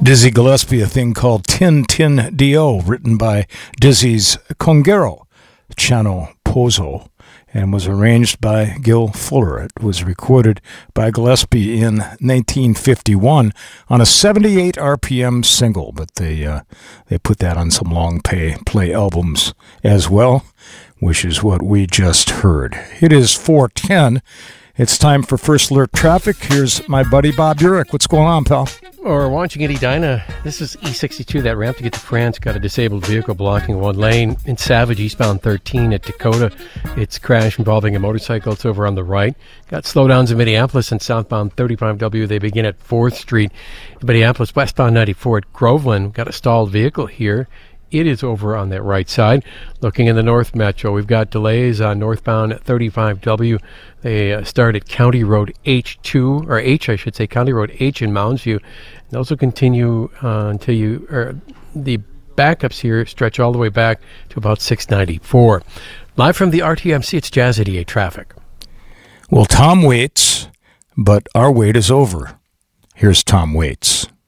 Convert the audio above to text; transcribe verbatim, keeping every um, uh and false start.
Dizzy Gillespie, a thing called Tin Tin Dio, written by Dizzy's Congero Chano Pozo, and was arranged by Gil Fuller. It was recorded by Gillespie in nineteen fifty-one on a seventy-eight R P M single, but they uh, they put that on some long pay play albums as well, which is what we just heard. It is four ten. It's time for First Alert Traffic. Here's my buddy Bob Urich. What's going on, pal? Or watching at Edina. This is E sixty-two. That ramp to get to France got a disabled vehicle blocking one lane. In Savage, eastbound thirteen at Dakota, it's crash involving a motorcycle. It's over on the right. Got slowdowns in Minneapolis and southbound thirty-five W. They begin at fourth Street. In Minneapolis, westbound ninety-four at Groveland. Got a stalled vehicle here. It is over on that right side. Looking in the North Metro, we've got delays on northbound thirty-five W. They uh, start at County Road H two, or H, I should say, County Road H in Mounds View. And those will continue uh, until you, or the backups here stretch all the way back to about six ninety-four. Live from the R T M C, it's Jazz eighty-eight Traffic. Well, Tom waits, but our wait is over. Here's Tom Waits.